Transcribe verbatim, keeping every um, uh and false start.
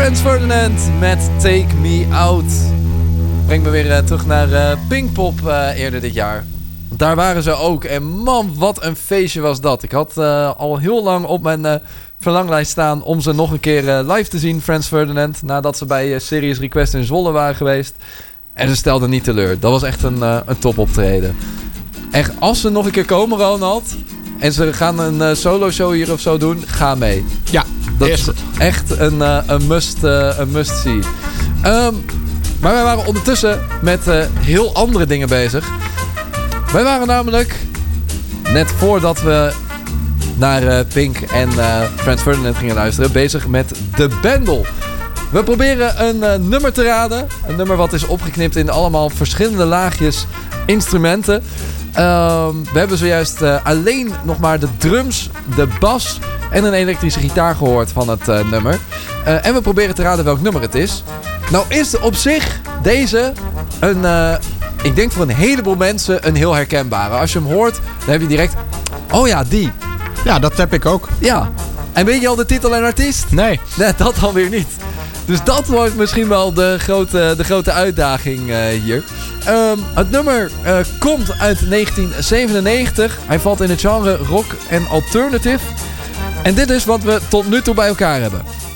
Franz Ferdinand met Take Me Out. Brengt me weer uh, terug naar uh, Pinkpop uh, eerder dit jaar. Daar waren ze ook. En man, wat een feestje was dat. Ik had uh, al heel lang op mijn uh, verlanglijst staan om ze nog een keer uh, live te zien, Franz Ferdinand. Nadat ze bij uh, Serious Request in Zwolle waren geweest. En ze stelden niet teleur. Dat was echt een, uh, een topoptreden. Echt, als ze nog een keer komen, Ronald, en ze gaan een uh, solo show hier of zo doen, ga mee. Ja, dat eerst. is echt een, uh, een, must, uh, een must see. Um, maar wij waren ondertussen met uh, heel andere dingen bezig. Wij waren namelijk, net voordat we naar uh, Pink en uh, Franz Ferdinand gingen luisteren, bezig met de Bendel. We proberen een uh, nummer te raden. Een nummer wat is opgeknipt in allemaal verschillende laagjes instrumenten. Um, we hebben zojuist uh, alleen nog maar de drums, de bas en een elektrische gitaar gehoord van het uh, nummer. Uh, en we proberen te raden welk nummer het is. Nou is op zich deze een, uh, ik denk voor een heleboel mensen een heel herkenbare. Als je hem hoort, dan heb je direct, oh ja, die. Ja, dat heb ik ook. Ja. En weet je al de titel en artiest? Nee. Nee, dat alweer niet. Dus dat wordt misschien wel de grote, de grote uitdaging uh, hier. Um, het nummer uh, komt uit negentien zevenennegentig. Hij valt in het genre rock en alternative. En dit is wat we tot nu toe bij elkaar hebben.